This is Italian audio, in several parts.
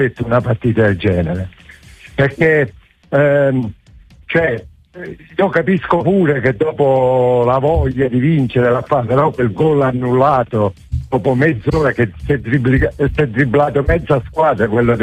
aspetto una partita del genere, perché io capisco pure che dopo la voglia di vincere però quel gol annullato dopo mezz'ora che si è dribblato mezza squadra, quello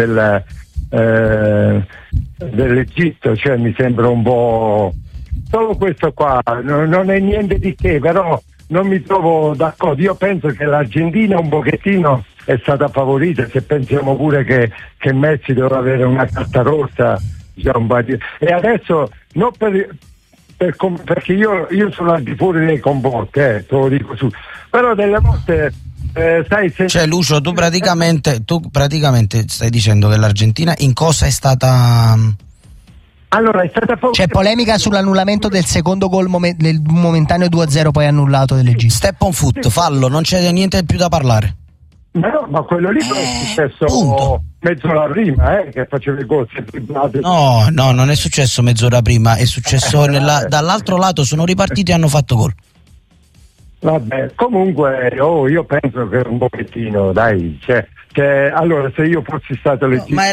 dell'Egitto, cioè mi sembra un po' solo questo qua, non è niente di che, però non mi trovo d'accordo. Io penso che l'Argentina un pochettino è stata favorita, se pensiamo pure che Messi doveva avere una carta rossa, e adesso non perché io sono al di fuori dei comporti, te lo dico su, però delle volte cioè Lucio, tu praticamente stai dicendo che l'Argentina in cosa è stata... Allora è stata c'è polemica sull'annullamento del secondo gol del momentaneo 2-0 poi annullato dell'Egitto. Step on foot, fallo, non c'è niente più da parlare. Ma quello lì è successo mezz'ora prima, che faceva il gol. No, non è successo mezz'ora prima, è successo dall'altro lato, sono ripartiti e hanno fatto gol. Vabbè, comunque io penso che un pochettino, dai, allora se io fossi stato l'Egitto, ma è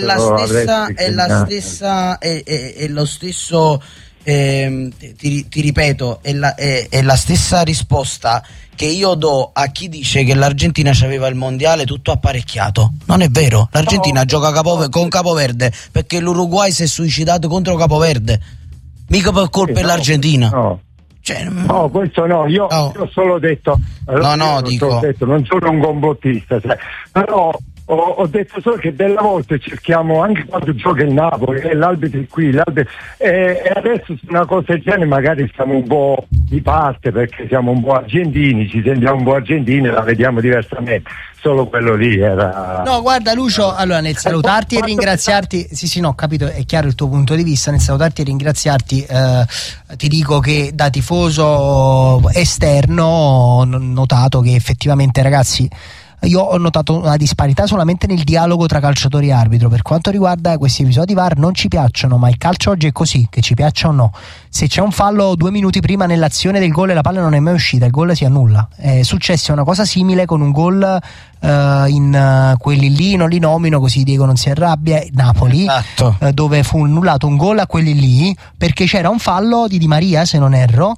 lo stesso, ti ripeto, è la stessa risposta che io do a chi dice che l'Argentina c'aveva il mondiale tutto apparecchiato. Non è vero, l'Argentina gioca con Capoverde perché l'Uruguay si è suicidato contro Capoverde, mica per colpa dell'Argentina. No, questo no, io ho solo detto, non sono un complottista, però ho detto solo che delle volte cerchiamo, anche quando gioca il Napoli e l'arbitro è qui, e adesso su una cosa del genere magari stiamo un po' di parte perché siamo un po' argentini, ci sentiamo un po' argentini e la vediamo diversamente. Solo quello lì era... No, guarda Lucio, allora nel salutarti e ringraziarti, sì, no, ho capito, è chiaro il tuo punto di vista, nel salutarti e ringraziarti ti dico che da tifoso esterno ho notato che effettivamente, ragazzi, io ho notato una disparità solamente nel dialogo tra calciatori e arbitro. Per quanto riguarda questi episodi VAR non ci piacciono, ma il calcio oggi è così, che ci piaccia o no. Se c'è un fallo 2 minuti prima nell'azione del gol e la palla non è mai uscita, il gol si annulla. È successa una cosa simile con un gol in quelli lì, non li nomino così Diego non si arrabbia, Napoli, esatto. Dove fu annullato un gol a quelli lì perché c'era un fallo di Di Maria, se non erro.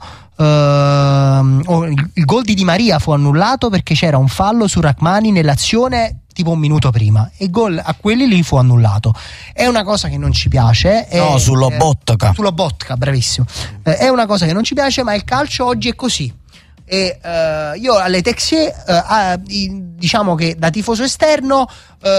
Il gol di Di Maria fu annullato perché c'era un fallo su Rachmani nell'azione tipo un minuto prima e il gol a quelli lì fu annullato. È una cosa che non ci piace. Sullo Botka, bravissimo. È una cosa che non ci piace, ma il calcio oggi è così. E io alle Texier diciamo che da tifoso esterno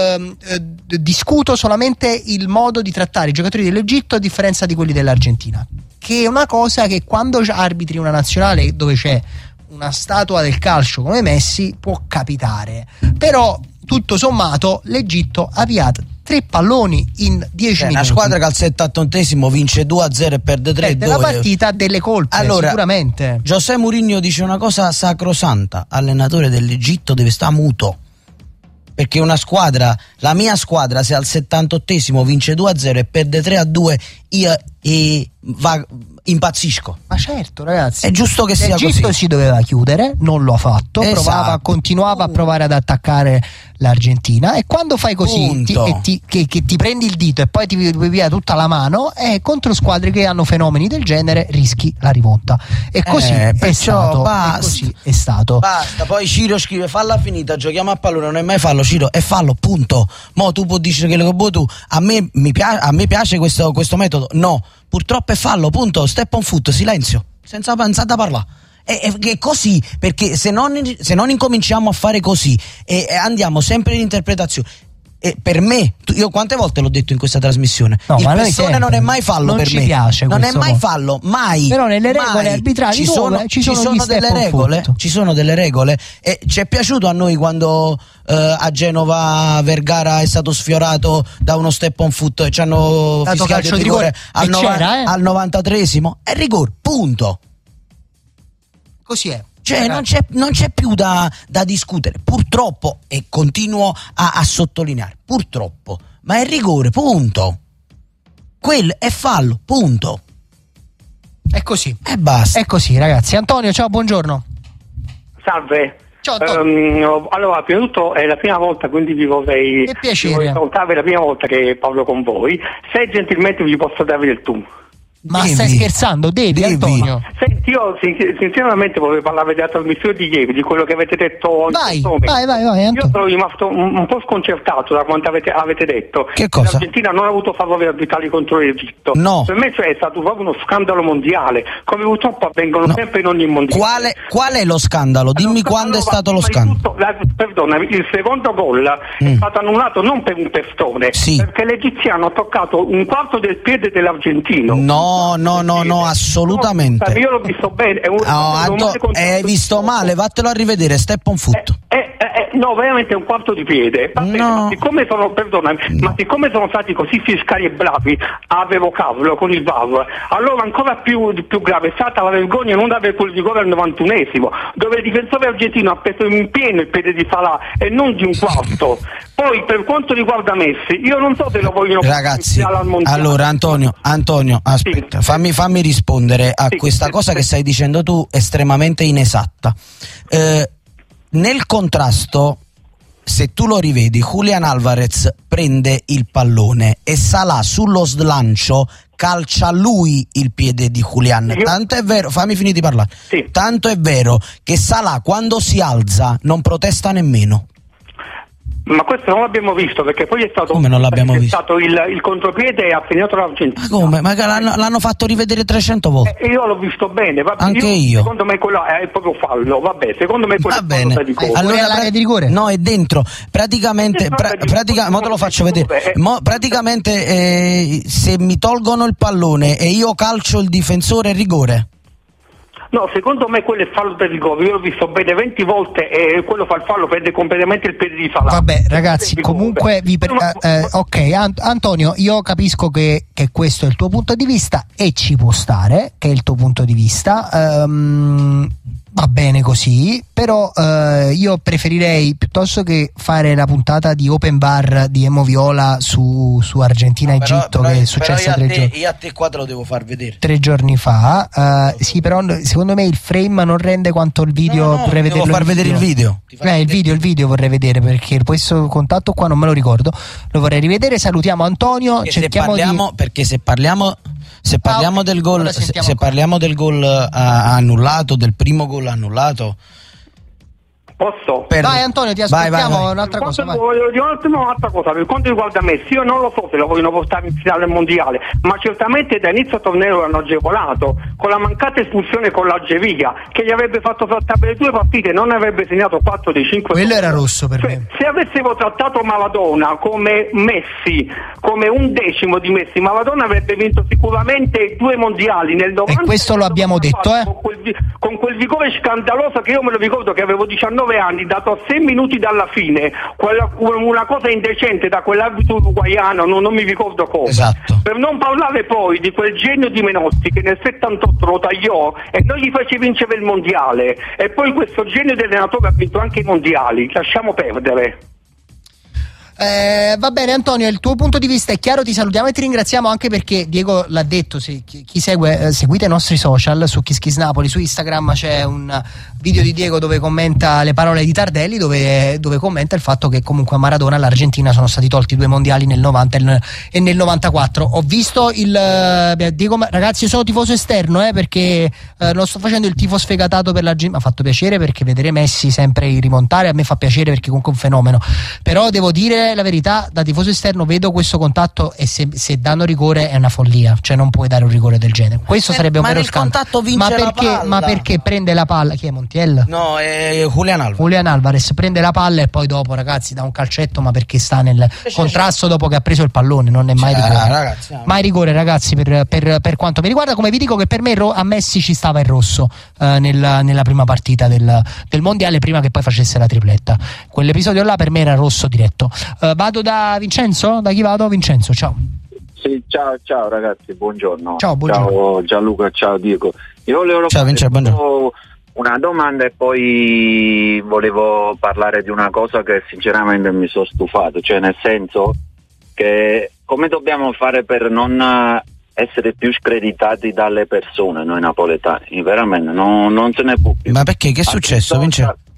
discuto solamente il modo di trattare i giocatori dell'Egitto a differenza di quelli dell'Argentina, che è una cosa che quando arbitri una nazionale dove c'è una statua del calcio come Messi può capitare, però tutto sommato l'Egitto ha avviato 3 palloni in 10 minuti. Una squadra che al 78esimo vince 2-0 e perde 3-2. La partita ha delle colpe, allora, sicuramente. José Mourinho dice una cosa sacrosanta: allenatore dell'Egitto deve stare muto, perché una squadra, la mia squadra, se al 78esimo vince 2-0 e perde 3-2, io impazzisco. Ma certo, ragazzi, è giusto che sia così. L'Egitto si doveva chiudere, non lo ha fatto, esatto. Continuava a provare ad attaccare l'Argentina, e quando fai così che ti prendi il dito e poi ti via tutta la mano, contro squadre che hanno fenomeni del genere rischi la rimonta. E così è stato. Basta. Poi Ciro scrive: falla finita, giochiamo a pallone, non è mai fallo, Ciro, è fallo, punto. Mo tu puoi dire che lo vuoi tu, a me piace questo metodo, no, purtroppo è fallo, punto. Step on foot, silenzio, senza pensare a parlare. È così, perché se non incominciamo a fare così e andiamo sempre in interpretazione, per me, io quante volte l'ho detto in questa trasmissione, no, il pessone non è mai fallo, non per ci me piace, non è mai fallo, mai. Però nelle regole arbitrali ci sono delle regole, e ci è piaciuto a noi quando a Genova Vergara è stato sfiorato da uno step on foot e ci hanno fischiato il rigore al 93esimo, è rigore, punto. Così è. Cioè non c'è più da discutere, purtroppo, e continuo a sottolineare, purtroppo, ma è rigore, punto. Quello è fallo, punto. È così. E basta. È così, ragazzi. Antonio, ciao, buongiorno. Salve. Ciao Antonio. Allora, prima di tutto è la prima volta, quindi vi vorrei salutare, è la prima volta che parlo con voi. Se gentilmente vi posso dare il tu. Ma stai scherzando? Devi. Antonio. Senti, io sinceramente volevo parlare della trasmissione di ieri, di quello che avete detto. Vai, Antonio. Io sono rimasto un po' sconcertato da quanto avete detto. Che cosa? L'Argentina non ha avuto favori arbitrali contro l'Egitto. No. Per me è stato proprio uno scandalo mondiale, come purtroppo avvengono sempre in ogni mondiale. Qual è lo scandalo? Dimmi quando è stato lo scandalo. Perdona, il secondo gol è stato annullato non per un testone, perché l'egiziano ha toccato un quarto del piede dell'argentino. No, assolutamente. Io l'ho visto bene. Hai visto male, vattelo a rivedere, step on foot. No, veramente è un quarto di piede. Ma siccome sono stati così fiscali e bravi a revocarlo con il VAR, allora ancora più grave è stata la vergogna non aver quel rigore al 91esimo, dove il difensore argentino ha preso in pieno il piede di Salah e non di un quarto. Poi per quanto riguarda Messi, io non so se lo vogliono ragazzi, al mondiale. allora Antonio, aspetta, fammi rispondere a questa cosa che stai dicendo tu, estremamente inesatta. Nel contrasto, se tu lo rivedi, Julián Álvarez prende il pallone e Salah sullo slancio calcia lui il piede di Julián. Tanto è vero, fammi finire di parlare. Tanto è vero che Salah quando si alza non protesta nemmeno. Ma questo non l'abbiamo visto, perché poi è stato, come non l'abbiamo visto? È stato il contropiede e ha segnato l'Argentina. Ma come? Ma l'hanno fatto rivedere 300 volte. Io l'ho visto bene. Anche io. Secondo me quello è proprio fallo. Vabbè, secondo me quello è fallo di rigore. Allora l'area di rigore? No, è dentro. Praticamente mo te lo faccio vedere. Praticamente se mi tolgono il pallone e io calcio il difensore, è rigore. No, secondo me quello è fallo per rigore. Io l'ho visto bene 20 volte e quello fa il fallo, prende completamente il piede di Salah. Vabbè, ragazzi, comunque ok, Antonio, io capisco che questo è il tuo punto di vista e ci può stare, che è il tuo punto di vista. Va bene così, però io preferirei, piuttosto che fare la puntata di Open Bar di Emo Viola su Argentina-Egitto, che è successa 3 giorni. Io a te qua te lo devo far vedere 3 giorni fa. Sì, però secondo me il frame non rende quanto il video. Vorrei vederlo. Devo far vedere il video. Il video vorrei vedere, perché questo contatto qua non me lo ricordo. Lo vorrei rivedere. Salutiamo Antonio. Perché se parliamo del gol, se parliamo del gol annullato, del primo gol annullato. Posso? Vai Antonio, ti aspettiamo. Vai. Un'altra cosa. Voglio dire un'altra cosa. Per quanto riguarda Messi, io non lo so se lo vogliono portare in finale mondiale, ma certamente da inizio torneo l'hanno agevolato con la mancata espulsione con l'Algeria, che gli avrebbe fatto saltare le 2 partite, non avrebbe segnato 4 dei 5. Quello era rosso per me. Se avessimo trattato Maradona come Messi, come 1/10 di Messi, Maradona avrebbe vinto sicuramente 2 mondiali nel 90. E questo lo abbiamo detto, con quel vigore scandaloso che io me lo ricordo, che avevo 19 anni, dato a 6 minuti dalla fine, una cosa indecente da quell'arbitro uruguaiano, non mi ricordo come. Esatto. Per non parlare poi di quel genio di Menotti che nel 78 lo tagliò e non gli fece vincere il mondiale, e poi questo genio di allenatore ha vinto anche i mondiali. Lasciamo perdere. Va bene Antonio, il tuo punto di vista è chiaro, ti salutiamo e ti ringraziamo, anche perché Diego l'ha detto, chi segue, seguite i nostri social, su Kiss Napoli, su Instagram c'è un video di Diego dove commenta le parole di Tardelli, dove commenta il fatto che comunque a Maradona all'Argentina sono stati tolti 2 mondiali nel 90 e nel 94. Ho visto Diego, ragazzi, io sono tifoso esterno, perché non sto facendo il tifo sfegatato per l'Argentina, mi ha fatto piacere perché vedere Messi sempre rimontare a me fa piacere, perché comunque è un fenomeno, però devo dire la verità, da tifoso esterno vedo questo contatto e se danno rigore è una follia, cioè non puoi dare un rigore del genere, questo sarebbe un vero scandalo. Ma perché prende la palla? Chi è, Montiel? No, è Julián Álvarez prende la palla e poi dopo, ragazzi, dà un calcetto, ma perché sta nel contrasto dopo che ha preso il pallone, non è mai rigore. Mai rigore, ragazzi, per quanto mi riguarda. Come vi dico che per me a Messi ci stava il rosso nella prima partita del mondiale, prima che poi facesse la tripletta. Quell'episodio là per me era rosso diretto. Vado da Vincenzo? Da chi vado? Vincenzo, ciao. Sì, ciao ragazzi, buongiorno. Ciao Gianluca, ciao Diego. Io volevo buongiorno. Una domanda e poi volevo parlare di una cosa che sinceramente mi sono stufato, cioè nel senso che come dobbiamo fare per non essere più screditati dalle persone noi napoletani, veramente non se ne può più. Ma perché? Che è successo, Vincenzo?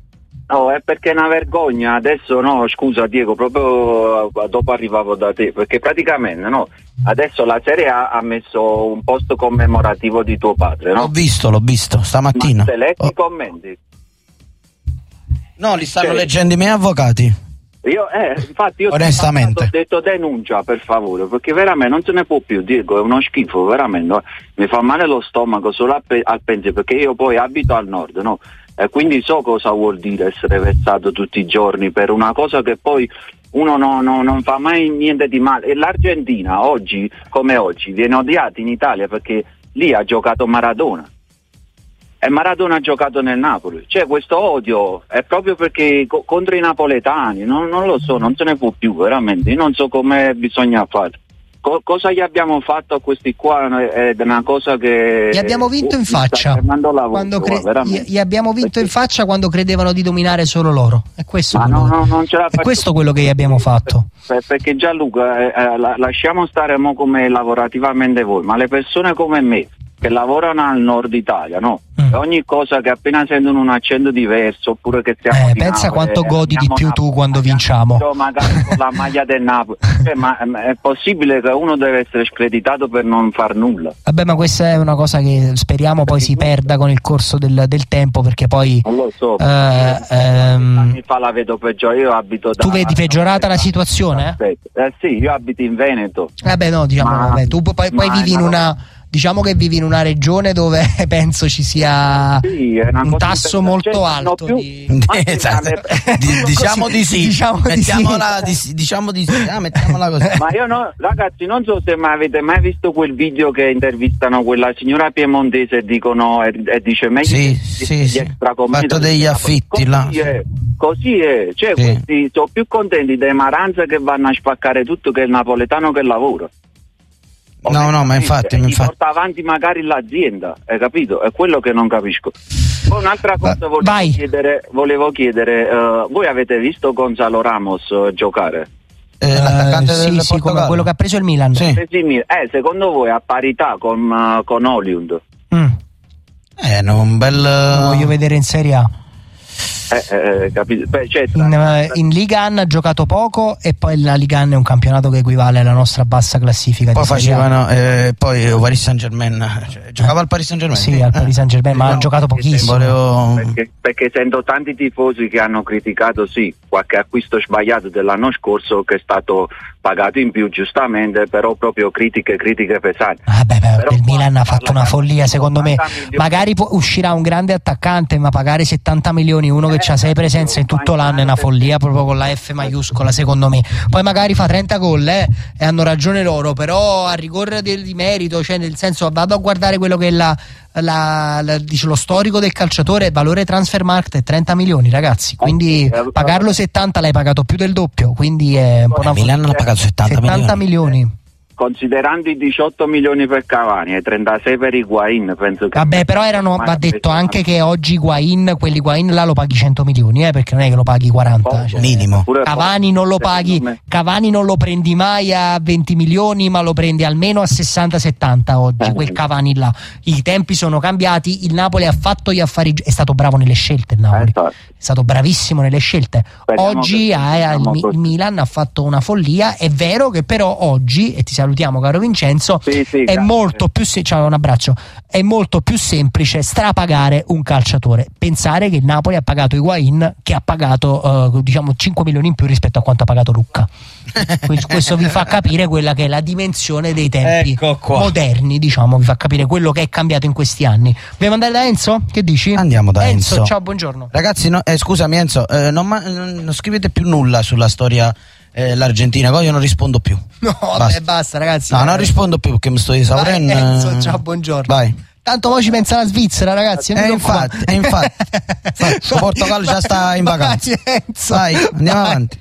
No, è perché è una vergogna. Adesso no, scusa Diego, proprio dopo arrivavo da te, perché praticamente no, adesso la Serie A ha messo un post commemorativo di tuo padre, no? L'ho visto stamattina. Ma te letti i commenti? No, li stanno leggendo i miei avvocati. Infatti io onestamente ho detto denuncia per favore, perché veramente non se ne può più, Diego, è uno schifo, veramente. Mi fa male lo stomaco solo al pensiero, perché io poi abito al nord, no? E quindi so cosa vuol dire essere vessato tutti i giorni per una cosa che poi uno non fa mai niente di male. E l'Argentina oggi, come oggi, viene odiata in Italia perché lì ha giocato Maradona e Maradona ha giocato nel Napoli. Cioè questo odio è proprio perché contro i napoletani, non lo so, non se ne può più veramente. Io non so come bisogna fare. Cosa gli abbiamo fatto a questi qua è una cosa che gli abbiamo vinto in faccia gli abbiamo vinto in faccia quando credevano di dominare solo loro. È questo non ce la è questo quello che gli abbiamo fatto. Perché Gianluca, lasciamo stare mo come lavorativamente voi, ma le persone come me che lavorano al nord Italia, no? Ogni cosa che appena sentono un accento diverso, oppure che siamo pensa Napoli, quanto godi di più tu quando vinciamo. Magari con la maglia del Napoli. Ma è possibile che uno deve essere screditato per non far nulla? Vabbè, ma questa è una cosa che speriamo poi si perda con il corso del tempo, perché poi non lo so, anni fa la vedo peggiore. Io abito tu vedi peggiorata la situazione? Sì, io abito in Veneto. No, diciamo tu poi vivi in una, diciamo che vivi in una regione dove penso ci sia un tasso molto alto diciamo di sì, mettiamola così. Ma io ragazzi, non so se avete mai visto quel video che intervistano quella signora piemontese e dicono e dice meglio gli fatto degli affitti così è, cioè questi sono più contenti dei Maranza che vanno a spaccare tutto che il napoletano che lavora. No, ma infatti porta avanti magari l'azienda, hai capito? È quello che non capisco. Poi un'altra cosa volevo chiedere, voi avete visto Gonzalo Ramos giocare? L'attaccante del sì, come quello che ha preso il Milan. Secondo voi a parità con Højlund? Un bel lo voglio vedere in Serie A. Capito? In Liga 1 ha giocato poco e poi la Liga 1 è un campionato che equivale alla nostra bassa classifica. Poi facevano poi Paris Saint-Germain, giocava al Paris Saint-Germain. Sì, al Paris Saint-Germain, ma ha giocato pochissimo. Perché sento tanti tifosi che hanno criticato qualche acquisto sbagliato dell'anno scorso che è stato pagato in più giustamente, però proprio critiche pesanti. Il Milan ha fatto una follia, secondo me. Magari uscirà un grande attaccante, ma pagare 70 milioni uno che ha 6 presenze in tutto l'anno è una follia, proprio con la F maiuscola, secondo me. Poi magari fa 30 gol e hanno ragione loro, però a rigore di merito, cioè nel senso, vado a guardare quello che è dice lo storico del calciatore, valore transfer market è 30 milioni, ragazzi, quindi pagarlo 70 l'hai pagato più del doppio, quindi è un po' una Milan l'ha pagato 70 milioni. Considerando i 18 milioni per Cavani e 36 per Higuain, penso che però va detto anche che oggi quell'Higuain là lo paghi 100 milioni, perché non è che lo paghi 40, minimo. Cavani non lo paghi, Cavani non lo prendi mai a 20 milioni, ma lo prendi almeno a 60-70 oggi, quel Cavani là. I tempi sono cambiati, il Napoli ha fatto gli affari, è stato bravo nelle scelte, il Napoli è stato bravissimo nelle scelte. Oggi il Milan ha fatto una follia. È vero che però oggi, e ti salutiamo caro Vincenzo, è molto più ciao, un abbraccio, è molto più semplice strapagare un calciatore. Pensare che il Napoli ha pagato Higuain, che ha pagato 5 milioni in più rispetto a quanto ha pagato Lucca. Questo vi fa capire quella che è la dimensione dei tempi moderni, vi fa capire quello che è cambiato in questi anni. Dobbiamo andare da Enzo? Che dici? Andiamo da Enzo. Ciao, buongiorno ragazzi. Scusami Enzo, non scrivete più nulla sulla storia l'Argentina, io non rispondo più. No, basta ragazzi. No, non rispondo più perché mi sto esaurendo. Enzo, ciao, buongiorno. Vai. Tanto poi ci pensa la Svizzera, ragazzi. Infatti. Il Portogallo già sta in vacanza. Vai, andiamo avanti.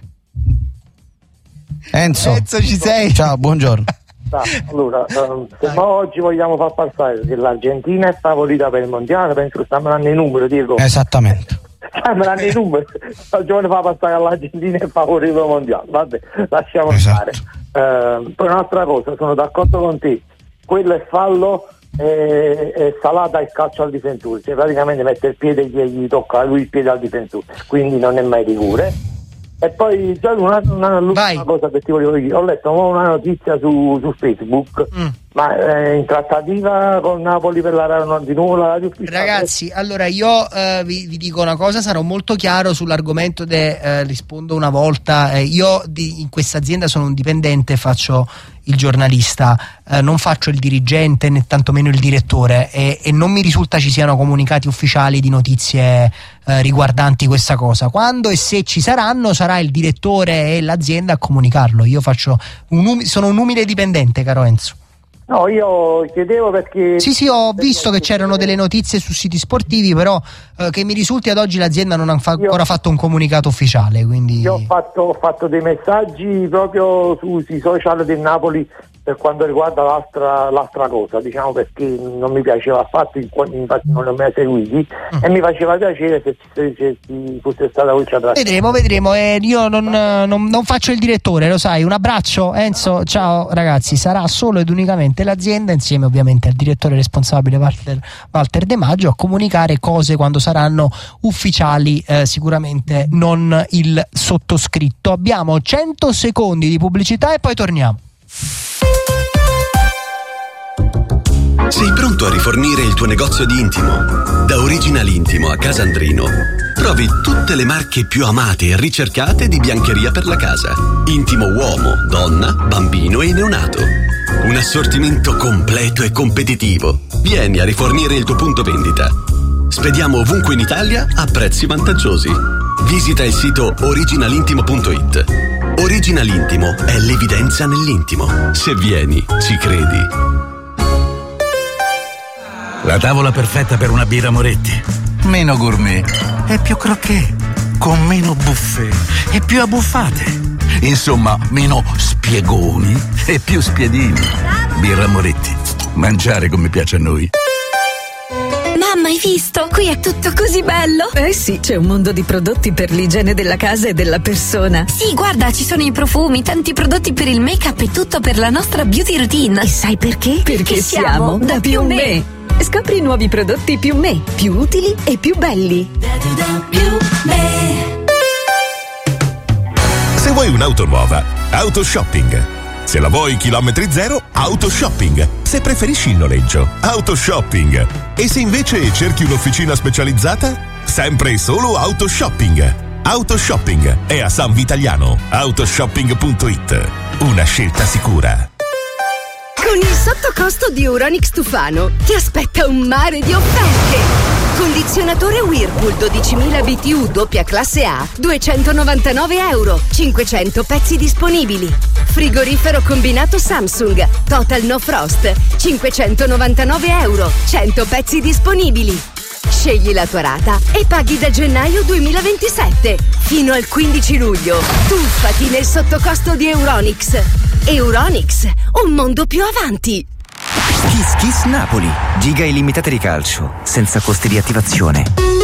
Enzo, ci sei? Ciao, buongiorno. Allora, se oggi vogliamo far passare che l'Argentina è favorita per il mondiale, penso che stiamo dando i numeri, Diego. Esattamente. Stiamo dando i numeri. Il giorno fa passare che l'Argentina è favorita per il mondiale. Vabbè, lasciamo stare. Poi un'altra cosa, sono d'accordo con te. Quello è fallo è salata il calcio al difensore, cioè praticamente mette il piede e gli tocca lui il piede al difensore, quindi non è mai rigore. E poi già l'ultima cosa che ti volevo dire, ho letto una notizia su Facebook, ma in trattativa con Napoli per la di nuovo la radio ufficiale. Ragazzi, allora io vi dico una cosa, sarò molto chiaro sull'argomento, rispondo una volta. Io in questa azienda sono un dipendente, faccio il giornalista, non faccio il dirigente né tantomeno il direttore, e non mi risulta ci siano comunicati ufficiali di notizie riguardanti questa cosa. Quando e se ci saranno, sarà il direttore e l'azienda a comunicarlo. Io sono un umile dipendente, caro Enzo. No, io chiedevo perché... Sì, ho visto che c'erano delle notizie su siti sportivi, però che mi risulti ad oggi l'azienda non ha ancora fatto un comunicato ufficiale, quindi... Io ho fatto dei messaggi proprio sui social del Napoli per quanto riguarda l'altra cosa, diciamo, perché non mi piaceva affatto, infatti non li ho mai seguiti, e mi faceva piacere se fosse stata questa trattativa. Vedremo, io non faccio il direttore, lo sai. Un abbraccio Enzo, ciao ragazzi. Sarà solo ed unicamente l'azienda, insieme ovviamente al direttore responsabile Walter De Maggio, a comunicare cose quando saranno ufficiali, sicuramente non il sottoscritto. Abbiamo 100 secondi di pubblicità e poi torniamo. Sei pronto a rifornire il tuo negozio di intimo? Da Original Intimo a Casandrino trovi tutte le marche più amate e ricercate di biancheria per la casa. Intimo uomo, donna, bambino e neonato. Un assortimento completo e competitivo. Vieni a rifornire il tuo punto vendita. Spediamo ovunque in Italia a prezzi vantaggiosi. Visita il sito originalintimo.it. Original Intimo è l'evidenza nell'intimo. Se vieni, ci credi. La tavola perfetta per una birra Moretti. Meno gourmet e più croquet, con meno buffet e più abbuffate. Insomma, meno spiegoni e più spiedini. Birra Moretti. Mangiare come piace a noi. Mamma, hai visto? Qui è tutto così bello! Eh sì, c'è un mondo di prodotti per l'igiene della casa e della persona. Sì, guarda, ci sono i profumi, tanti prodotti per il make-up e tutto per la nostra beauty routine. E sai perché? Perché siamo da Più Me. Scopri i nuovi prodotti Più Me, più utili e più belli. Più Me. Se vuoi un'auto nuova, Autoshopping. Se la vuoi chilometri zero, Autoshopping. Se preferisci il noleggio, Autoshopping. E se invece cerchi un'officina specializzata, sempre e solo Autoshopping. Autoshopping è a San Vitaliano. Autoshopping.it. Una scelta sicura. Con il sottocosto di Euronics Tufano ti aspetta un mare di offerte. Condizionatore Whirlpool 12.000 BTU doppia classe A, €299, 500 pezzi disponibili. Frigorifero combinato Samsung Total No Frost, €599, 100 pezzi disponibili. Scegli la tua rata e paghi da gennaio 2027 fino al 15 luglio. Tuffati nel sottocosto di Euronics. Euronics, un mondo più avanti. Kiss Kiss Napoli, giga illimitate di calcio, senza costi di attivazione.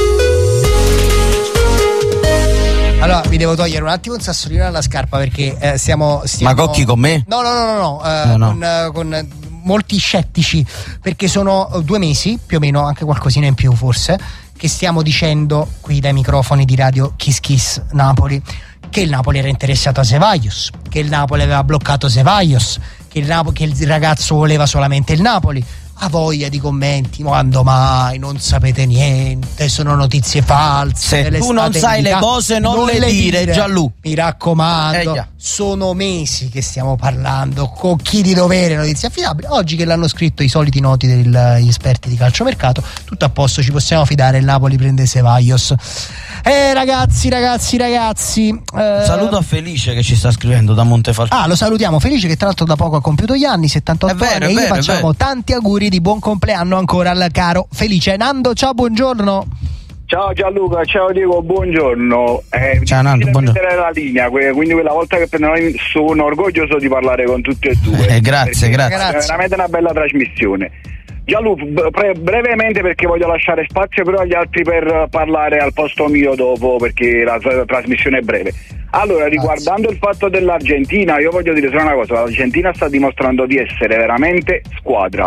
Allora, mi devo togliere un attimo un sassolino dalla scarpa perché stiamo... Ma cocchi con me? No. Con molti scettici, perché sono 2 mesi, più o meno, anche qualcosina in più forse, che stiamo dicendo qui dai microfoni di radio Kiss Kiss Napoli che il Napoli era interessato a Ceballos, che il Napoli aveva bloccato Ceballos, che il ragazzo voleva solamente il Napoli. Ha voglia di commenti, quando mai, non sapete niente, sono notizie false. Se tu non sai le cose non le dire, Gianlu. Mi raccomando, sono mesi che stiamo parlando con chi di dovere, notizie affidabili. Oggi che l'hanno scritto i soliti noti degli esperti di calciomercato, tutto a posto, ci possiamo fidare, il Napoli prende Ceballos. Ragazzi. Saluto a Felice che ci sta scrivendo da Montefalcone. Lo salutiamo, Felice, che tra l'altro da poco ha compiuto gli anni, 78 anni, e gli facciamo tanti auguri di buon compleanno ancora al caro Felice. Nando, ciao, buongiorno. Ciao Gianluca, ciao Diego, buongiorno. Ciao Nando, buongiorno. La linea, quindi quella volta che sono orgoglioso di parlare con tutti e due. Grazie. È veramente una bella trasmissione. Gianluca, brevemente, perché voglio lasciare spazio però agli altri per parlare al posto mio dopo, perché la trasmissione è breve. Allora, riguardando il fatto dell'Argentina, io voglio dire solo una cosa: l'Argentina sta dimostrando di essere veramente squadra.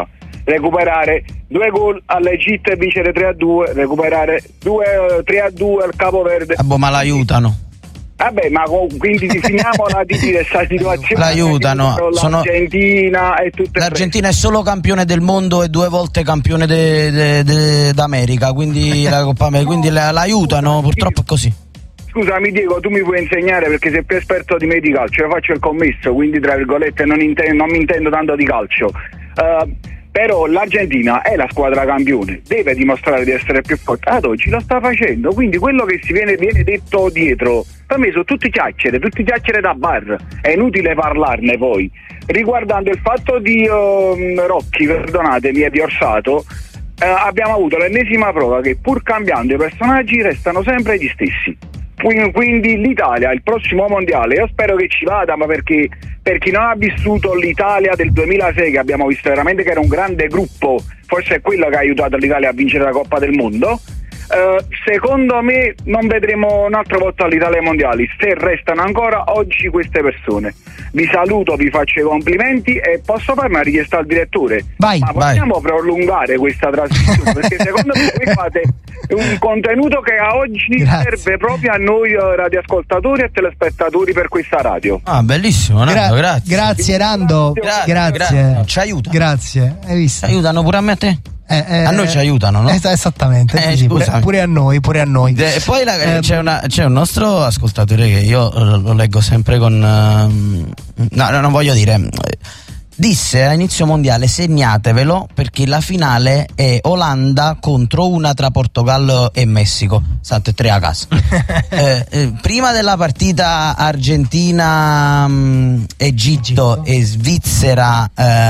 recuperare 2 gol all'Egitto e vincere 3-2, recuperare 3-2 al Capoverde. Ma l'aiutano. Vabbè, ma quindi finiamola di dire questa situazione. L'aiutano. L'Argentina e tutte. L'Argentina è solo campione del mondo e 2 volte campione d'America, quindi la Coppa America, quindi l'aiutano, purtroppo è così. Scusami Diego, tu mi puoi insegnare perché sei più esperto di me di calcio, io faccio il commesso, quindi tra virgolette non mi intendo tanto di calcio. Però l'Argentina è la squadra campione, deve dimostrare di essere più forte, ad oggi lo sta facendo, quindi quello che viene detto dietro per me sono tutti chiacchiere da bar, è inutile parlarne poi. Riguardando il fatto di Rocchi, perdonatemi, e di Orsato, abbiamo avuto l'ennesima prova che pur cambiando i personaggi restano sempre gli stessi. Quindi l'Italia, il prossimo mondiale, io spero che ci vada, ma perché per chi non ha vissuto l'Italia del 2006, che abbiamo visto veramente che era un grande gruppo, forse è quello che ha aiutato l'Italia a vincere la Coppa del Mondo, secondo me non vedremo un'altra volta l'Italia ai mondiali se restano ancora oggi queste persone. Vi saluto, vi faccio i complimenti e posso fare una richiesta al direttore? Possiamo prolungare questa trasmissione? Perché secondo me voi fate un contenuto che a oggi serve proprio a noi radioascoltatori e telespettatori per questa radio. Bellissimo, Nando, grazie. Grazie Nando, grazie. Ci aiuta. Grazie, hai visto? Aiutano pure a me e te? A noi ci aiutano, no? Esattamente, sì, pure a noi. Poi c'è un nostro ascoltatore che io lo leggo sempre con no, non voglio dire. Disse a inizio mondiale: segnatevelo perché la finale è Olanda contro una tra Portogallo e Messico. State 3 a casa. Prima della partita Argentina, Egitto e Svizzera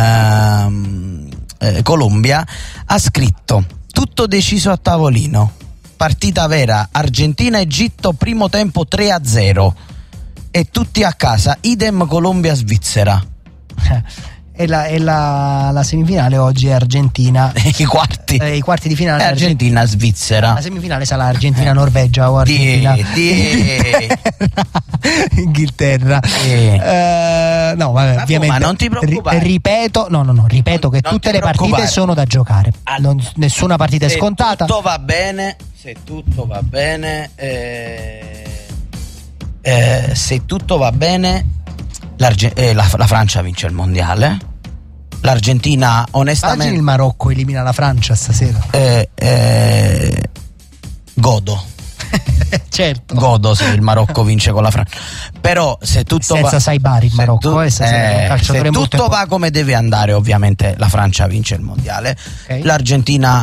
Colombia, ha scritto: tutto deciso a tavolino, partita vera, Argentina-Egitto, primo tempo 3-0 e tutti a casa, idem Colombia-Svizzera. E la semifinale oggi è Argentina. I quarti di finale Argentina-Svizzera. La semifinale sarà Argentina-Norvegia o Argentina Inghilterra. No, vabbè, ovviamente. Ma non ti preoccupare. Ripeto che tutte le partite sono da giocare. Nessuna partita è scontata. Se tutto va bene, la Francia vince il mondiale. L'Argentina, onestamente. Immagini il Marocco elimina la Francia stasera. Godo. Certo. Godo se il Marocco vince con la Francia. Però se tutto senza Saibari il Marocco se tutto va come deve andare, ovviamente la Francia vince il mondiale. Okay. L'Argentina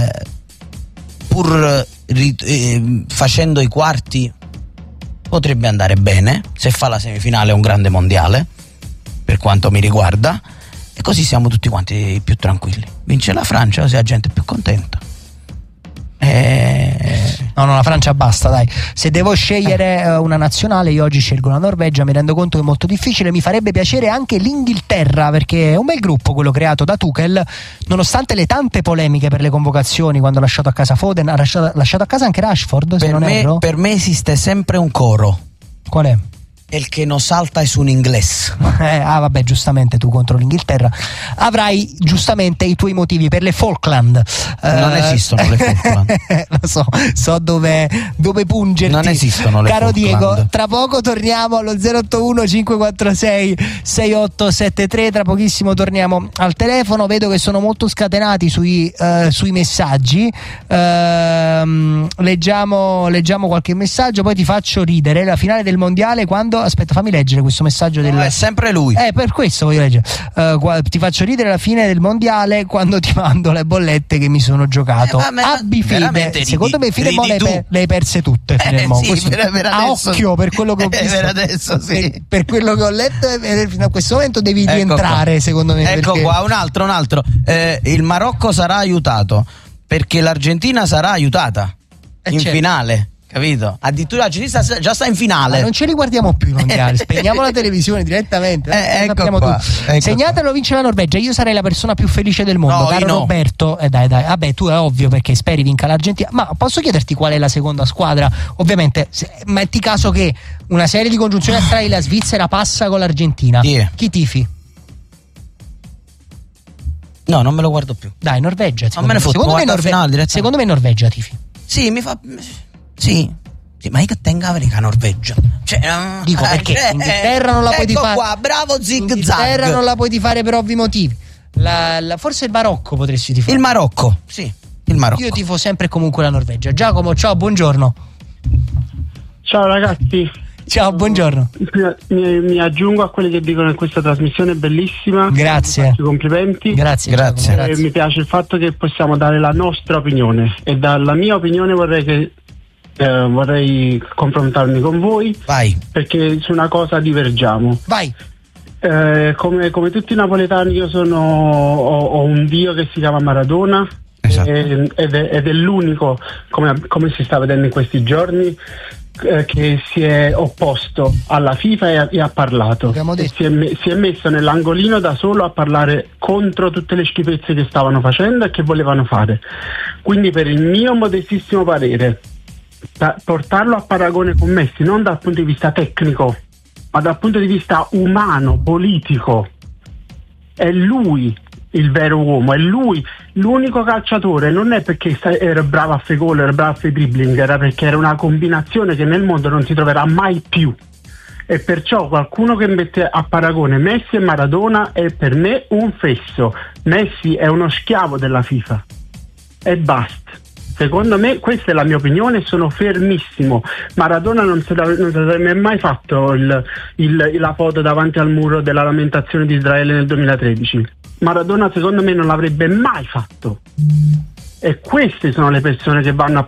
pur facendo i quarti potrebbe andare bene, se fa la semifinale è un grande mondiale per quanto mi riguarda, e così siamo tutti quanti più tranquilli. Vince la Francia, così la gente è più contenta. No, la Francia basta, dai. Se devo scegliere una nazionale, io oggi scelgo la Norvegia. Mi rendo conto che è molto difficile. Mi farebbe piacere anche l'Inghilterra, perché è un bel gruppo quello creato da Tuchel, nonostante le tante polemiche per le convocazioni, quando ha lasciato a casa Foden, ha lasciato a casa anche Rashford, se non erro. Per me esiste sempre un coro. Qual è? El che non salta es un inglés. Vabbè, giustamente tu contro l'Inghilterra avrai giustamente i tuoi motivi per le Falkland. Non esistono le Falkland. Lo so dove pungerti. Non esistono le Caro Falkland. Diego, tra poco torniamo allo 081 546 6873. Tra pochissimo torniamo al telefono. Vedo che sono molto scatenati sui messaggi. Leggiamo qualche messaggio, poi ti faccio ridere. La finale del mondiale, quando aspetta, fammi leggere questo messaggio è sempre lui. Per questo voglio leggere. Ti faccio ridere alla fine del mondiale quando ti mando le bollette che mi sono giocato. Abbi fede. Secondo me fino le hai perse tutte sì, a occhio per quello che ho visto. Per adesso sì. Per quello che ho letto fino a questo momento devi rientrare, secondo me. Ecco perché... qua, un altro. Il Marocco sarà aiutato perché l'Argentina sarà aiutata in finale. Capito? Addirittura l'Argentina già sta in finale. Ma non ce li guardiamo più i mondiali. Spegniamo la televisione direttamente. Ecco qua. Segnatelo, vince la Norvegia. Io sarei la persona più felice del mondo. Caro Roberto, dai. Vabbè, tu è ovvio perché speri vinca l'Argentina. Ma posso chiederti qual è la seconda squadra? Ovviamente, metti caso che una serie di congiunzioni astrali la Svizzera passa con l'Argentina. Chi tifi? No, non me lo guardo più. Dai, Norvegia. Non me ne foto. Secondo me Norvegia tifi. Sì, mi fa. Sì, ma io che tenga la Norvegia. Cioè, dico perché Inghilterra non la puoi fare. Qua, bravo zig zag. Inghilterra non la puoi fare per ovvi motivi. Forse il Marocco potresti tifare. Il Marocco, sì. Il Marocco. Io tifo sempre e comunque la Norvegia. Giacomo, ciao, buongiorno. Ciao ragazzi. Ciao, buongiorno. Mi aggiungo a quelli che dicono che questa trasmissione è bellissima. Grazie. Complimenti. Grazie. Mi piace il fatto che possiamo dare la nostra opinione, e dalla mia opinione vorrei confrontarmi con voi. Vai. Perché su una cosa divergiamo. Vai. Come tutti i napoletani io ho un dio che si chiama Maradona. Esatto. Ed è l'unico, come si sta vedendo in questi giorni, che si è opposto alla FIFA e ha parlato. Si è messo nell'angolino da solo a parlare contro tutte le schifezze che stavano facendo e che volevano fare. Quindi, per il mio modestissimo parere, portarlo a paragone con Messi non dal punto di vista tecnico, ma dal punto di vista umano, politico, è lui il vero uomo, è lui l'unico calciatore. Non è perché era bravo a fare gol, era bravo a fare dribbling, era perché era una combinazione che nel mondo non si troverà mai più, e perciò qualcuno che mette a paragone Messi e Maradona è per me un fesso. Messi è uno schiavo della FIFA e basta. Secondo me, questa è la mia opinione, sono fermissimo. Maradona non si sarebbe mai fatto la foto davanti al muro della lamentazione di Israele nel 2013. Maradona secondo me non l'avrebbe mai fatto, e queste sono le persone che vanno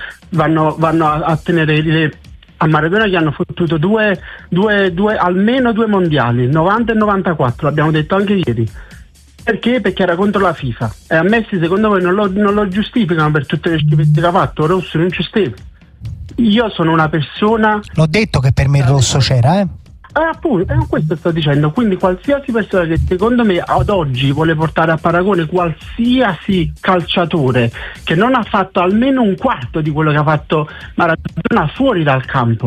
a tenere a Maradona, che hanno fottuto almeno due mondiali, 90 e 94, l'abbiamo detto anche ieri. Perché? Perché era contro la FIFA, e a Messi secondo voi non lo giustificano per tutte le schifezze che ha fatto? Rosso non ci stava. Io sono una persona, l'ho detto che per me il rosso c'era, appunto, questo sto dicendo. Quindi qualsiasi persona che secondo me ad oggi vuole portare a paragone qualsiasi calciatore che non ha fatto almeno un quarto di quello che ha fatto Maradona fuori dal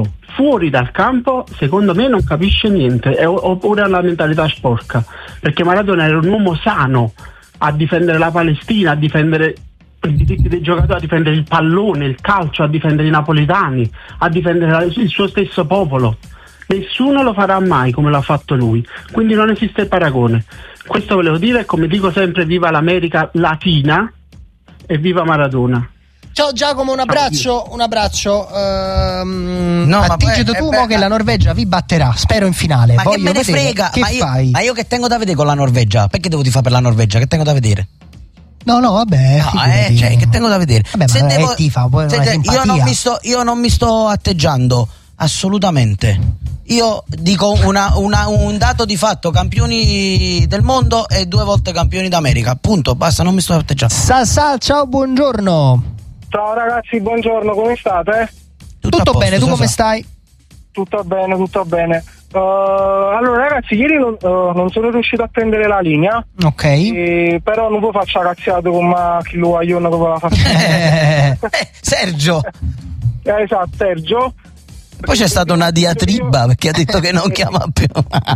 campo, secondo me non capisce niente, oppure ha la mentalità sporca, perché Maradona era un uomo sano a difendere la Palestina, a difendere i diritti dei giocatori, a difendere il pallone, il calcio, a difendere i napoletani, a difendere il suo stesso popolo. Nessuno lo farà mai come l'ha fatto lui, quindi non esiste paragone. Questo volevo dire, e come dico sempre, viva l'America Latina e viva Maradona. Ciao Giacomo, un abbraccio. No, attingete tu che la Norvegia vi batterà, spero in finale. Ma che me ne frega? Ma io che tengo da vedere con la Norvegia? Perché devo tifare per la Norvegia? Che tengo da vedere? No, vabbè. Che tengo da vedere? Vabbè, se ma devo, tifa, io non mi sto atteggiando assolutamente. Io dico un dato di fatto: campioni del mondo e 2 volte campioni d'America. Punto, basta, non mi sto atteggiando. Sasà, ciao, buongiorno. Ciao ragazzi, buongiorno, come state? Tutto bene, tu come stai? Tutto bene. Allora ragazzi, ieri non sono riuscito a prendere la linea. Ok. Però non vi faccio cazziato come chi lo guaglione che la faccio. Sergio. Esatto, Sergio. Poi c'è stata una diatriba perché ha detto che non chiama più.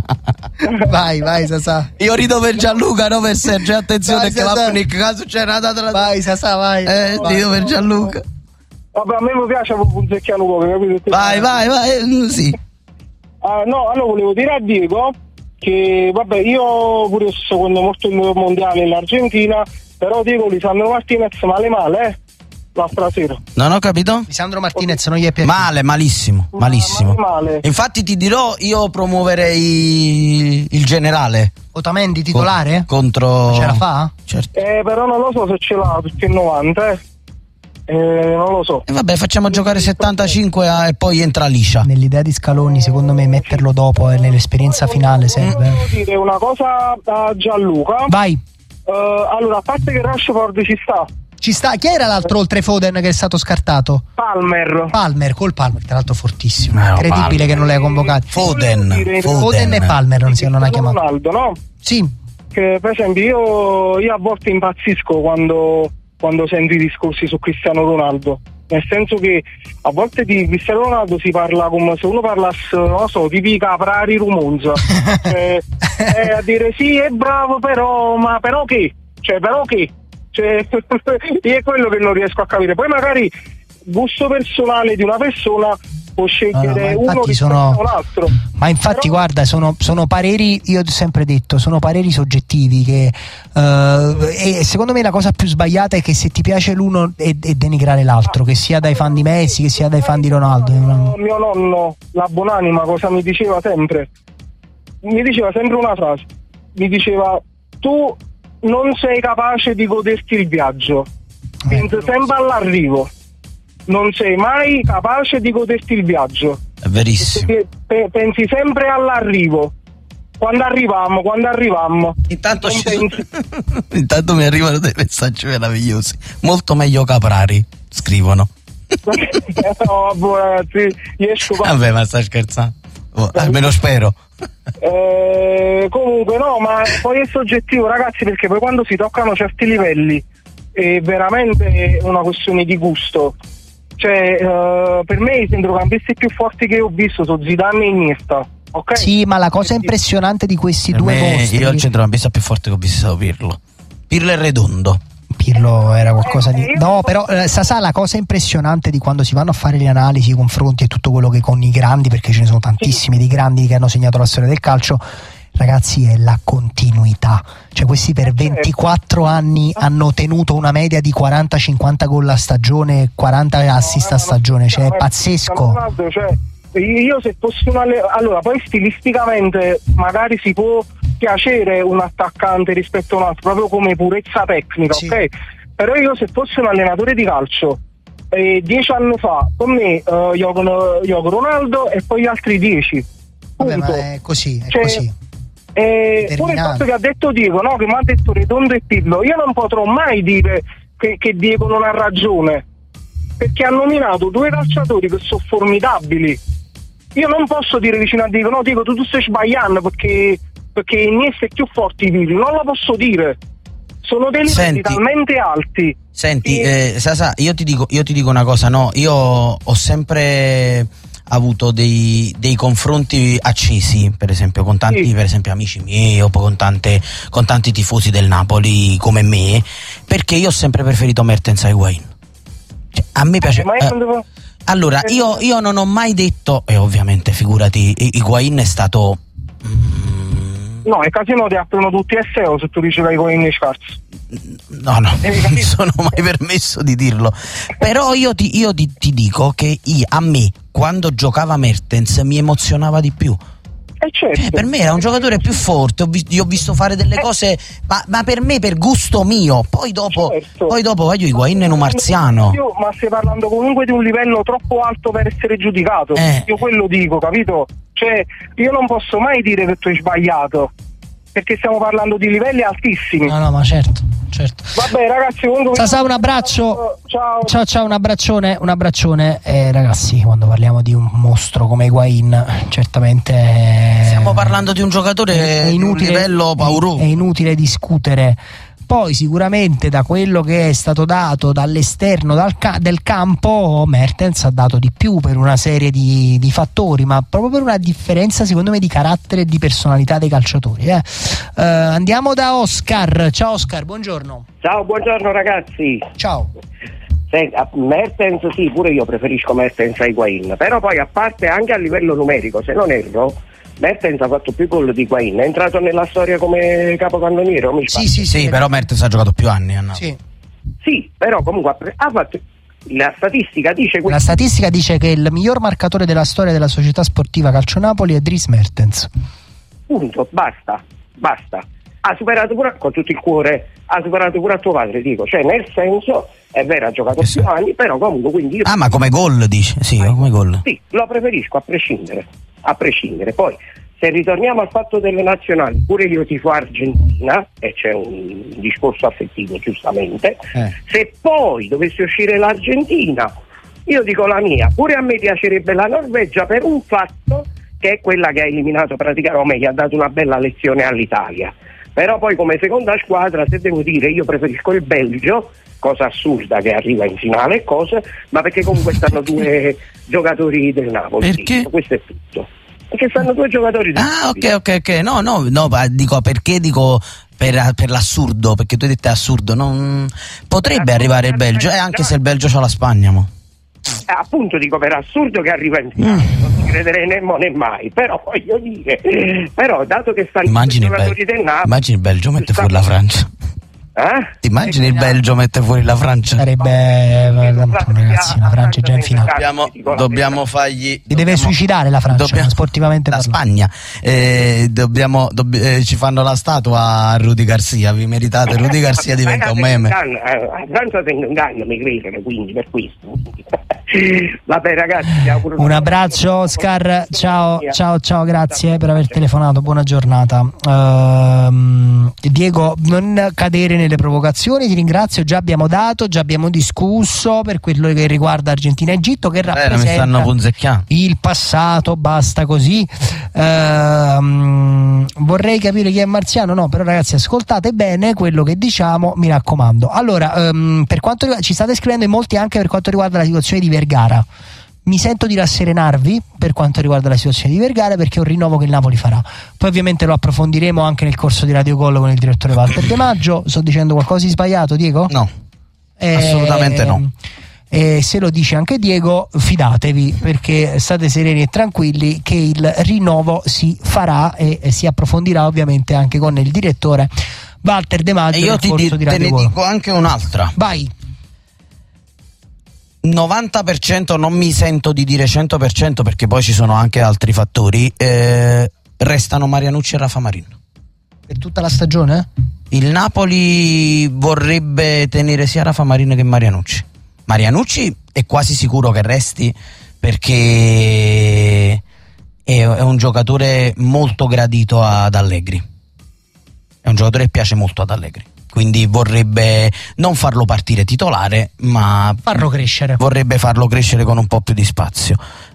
Vai Sasà. Io rido per Gianluca, no per Sergio. Attenzione, che va nel caso c'è una data. Vai Sasà, vai. Rido per Gianluca. Vabbè, a me mi piace punzecchiare un po', capito? Vai, sì. No, allora volevo dire a Diego che vabbè, io pure sto quando morto il mondiale in Argentina, però Diego Lisandro Martinez male l'altra sera. Non ho capito? Lisandro Martinez non gli è piaciuto. Malissimo. Male. Infatti ti dirò, io promuoverei il generale Otamendi titolare? Contro. Ce la fa? Certo. Però non lo so se ce l'ha, perché è 90 non lo so. E vabbè, facciamo giocare 75 e poi entra liscia. Nell'idea di Scaloni, secondo me, metterlo dopo e nell'esperienza finale serve. Devo dire una cosa a Gianluca. Vai. Allora, a parte che Rashford ci sta. Chi era l'altro oltre Foden che è stato scartato? Palmer, tra l'altro fortissimo. Incredibile che non l'hai convocato. Foden e Palmer non ha chiamato. Ronaldo, no? Sì. Che per esempio io a volte impazzisco quando sento i discorsi su Cristiano Ronaldo, nel senso che a volte di Cristiano Ronaldo si parla come se uno parlasse, non lo so, tipi Caprari Rumonza, a dire sì è bravo però che, cioè però che? Cioè, è quello che non riesco a capire. Poi magari gusto personale di una persona può scegliere uno rispetto a un altro. Ma infatti guarda, sono pareri, io ho sempre detto, sono pareri soggettivi che e secondo me la cosa più sbagliata è che se ti piace l'uno è denigrare l'altro, che sia dai fan di Messi, che sia dai fan di Ronaldo. Mio nonno, la buonanima, cosa mi diceva sempre? Mi diceva sempre una frase, mi diceva: tu non sei capace di goderti il viaggio, pensi sempre all'arrivo, non sei mai capace di goderti il viaggio. È verissimo. Pensi sempre all'arrivo. Quando arrivammo. Intanto mi arrivano dei messaggi meravigliosi. Molto meglio Caprari, scrivono. No, ragazzi, esco qua. Vabbè, ma stai scherzando? Almeno spero. Comunque no, ma poi è soggettivo, ragazzi, perché poi quando si toccano certi livelli è veramente una questione di gusto. Cioè, per me i centrocampisti più forti che ho visto sono Zidane e Iniesta. Okay? Sì, ma la cosa impressionante di questi due mostri, io il centrocampista più forte che ho visto è stato Pirlo. Pirlo è redondo. Pirlo era qualcosa di... No, però Sasà, la cosa impressionante di quando si vanno a fare le analisi, i confronti e tutto quello che con i grandi, perché ce ne sono tantissimi di grandi che hanno segnato la storia del calcio, ragazzi, è la continuità. Cioè questi per 24 anni hanno tenuto una media di 40-50 gol a stagione, 40 assist a stagione, cioè è pazzesco. Io se fossi allora poi stilisticamente magari si può piacere un attaccante rispetto a un altro, proprio come purezza tecnica, sì. Ok? Però io se fossi un allenatore di calcio 10 anni fa, con me gioco Ronaldo e poi gli altri 10. Vabbè, ma è così, è così. Pure il fatto che ha detto Diego, no? Che mi ha detto Redondo e Pirlo, io non potrò mai dire che Diego non ha ragione, perché ha nominato due calciatori che sono formidabili. Io non posso dire vicino a Diego, no Diego, tu stai sbagliando perché Iniesta è più forte di Pirlo, non lo posso dire. Sono dei livelli talmente alti. Senti, Sasà, io ti dico una cosa, no? Io ho sempre avuto dei confronti accesi, per esempio con tanti per esempio amici miei o con tanti tifosi del Napoli come me, perché io ho sempre preferito Mertens a Higuaín. Cioè, a me piace. Allora, io non ho mai detto, e ovviamente figurati, Higuaín è stato no, i casino ti aprono tutti SEO se tu dici che Higuaín è scarso. No, non mi sono mai permesso di dirlo. Però io ti dico che a me, quando giocava Mertens, mi emozionava di più. Certo. Per me era un giocatore più forte, io ho visto fare delle cose, ma per me, per gusto mio. Poi dopo voglio Higuaín è un marziano. Ma stai parlando comunque di un livello troppo alto per essere giudicato. Io quello dico, capito? Cioè, io non posso mai dire che tu hai sbagliato, perché stiamo parlando di livelli altissimi. No, ma certo. Vabbè, ragazzi, Sasà, un abbraccio. Ciao, un abbraccione. Ragazzi, quando parliamo di un mostro come Higuaín, certamente stiamo parlando di un giocatore di un livello pauroso. È inutile discutere. Poi sicuramente da quello che è stato dato dall'esterno del campo, Mertens ha dato di più per una serie di fattori, ma proprio per una differenza secondo me di carattere e di personalità dei calciatori. Andiamo da Oscar. Ciao Oscar, buongiorno. Ciao, buongiorno ragazzi. Ciao. Mertens sì, pure io preferisco Mertens a Higuaín, però poi a parte anche a livello numerico, se non erro, Mertens ha fatto più gol di Higuaín, è entrato nella storia come capocannoniere. Sì, però Mertens ha giocato più anni. Sì, però comunque ha fatto. La statistica dice che il miglior marcatore della storia della società sportiva Calcio Napoli è Dries Mertens. Punto, basta. Ha superato pure, con tutto il cuore, ha superato pure a tuo padre, dico, cioè nel senso, è vero, ha giocato più anni, però comunque quindi io... ma come gol dice? Sì, come gol. Sì, lo preferisco a prescindere. Poi se ritorniamo al fatto delle nazionali, pure io tifo Argentina e c'è un discorso affettivo giustamente. Se poi dovesse uscire l'Argentina, io dico la mia, pure a me piacerebbe la Norvegia per un fatto che è quella che ha eliminato praticamente, o meglio ha dato una bella lezione all'Italia. Però poi come seconda squadra, se devo dire, io preferisco il Belgio, cosa assurda che arriva in finale, ma perché comunque stanno due giocatori del Napoli. Perché? Questo è tutto. Perché stanno due giocatori di ok. No, dico perché per l'assurdo, perché tu hai detto è assurdo, non potrebbe arrivare il Belgio, anche se il Belgio c'ha la Spagna, mo. Appunto dico, per assurdo che arriva in finale, non ci crederei né mai, però voglio dire, però dato che stanno i giocatori del Napoli, immagini il Belgio mette fuori la Francia. Ti immagini il Belgio mette fuori la Francia? Sarebbe ragazzi, la Francia è già in finale. Dobbiamo fargli. Si deve suicidare la Francia, sportivamente la Spagna. Ci fanno la statua a Rudy Garcia. Vi meritate, Rudy Garcia diventa un meme. A Francia tengo un danno, mi credono, quindi per questo. Vabbè ragazzi, vi auguro un abbraccio Oscar, ciao, grazie per aver telefonato, buona giornata. Diego, non cadere nelle provocazioni, ti ringrazio, già abbiamo discusso per quello che riguarda Argentina e Egitto, che rappresenta il passato, basta così. Vorrei capire chi è Marziano, no, però ragazzi ascoltate bene quello che diciamo, mi raccomando. Allora, per quanto riguarda, ci state scrivendo in molti anche per quanto riguarda la situazione di Vergara. Mi sento di rasserenarvi per quanto riguarda la situazione di Vergara, perché è un rinnovo che il Napoli farà. Poi ovviamente lo approfondiremo anche nel corso di Radio Gol con il direttore Walter De Maggio. Sto dicendo qualcosa di sbagliato, Diego? No, assolutamente no. E se lo dice anche Diego, fidatevi, perché state sereni e tranquilli che il rinnovo si farà e si approfondirà ovviamente anche con il direttore Walter De Maggio. E io te ne dico anche un'altra. Vai. 90%, non mi sento di dire 100% perché poi ci sono anche altri fattori, restano Marianucci e Rafa Marin. Per tutta la stagione? Il Napoli vorrebbe tenere sia Rafa Marin che Marianucci. Marianucci è quasi sicuro che resti perché è un giocatore molto gradito ad Allegri. È un giocatore che piace molto ad Allegri. Quindi vorrebbe non farlo partire titolare, ma farlo crescere. Vorrebbe farlo crescere con un po' più di spazio.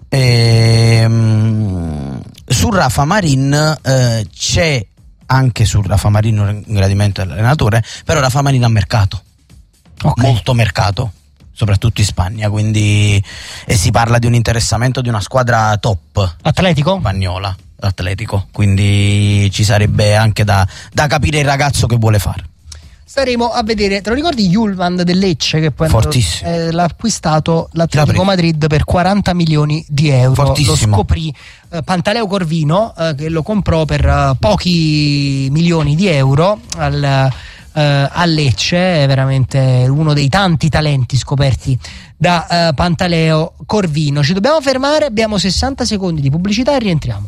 Su Rafa Marin c'è anche su Rafa Marin un gradimento dell'allenatore, però Rafa Marin ha mercato, molto mercato, soprattutto in Spagna, quindi si parla di un interessamento di una squadra top Atletico? Spagnola, Atletico, quindi ci sarebbe anche da capire il ragazzo che vuole fare. Staremo a vedere. Te lo ricordi Julman del Lecce, che poi l'ha acquistato l'Atletico Madrid per 40 milioni di euro? Fortissimo. Lo scoprì Pantaleo Corvino, che lo comprò per pochi milioni di euro a Lecce. È veramente uno dei tanti talenti scoperti da Pantaleo Corvino. Ci dobbiamo fermare, abbiamo 60 secondi di pubblicità e rientriamo.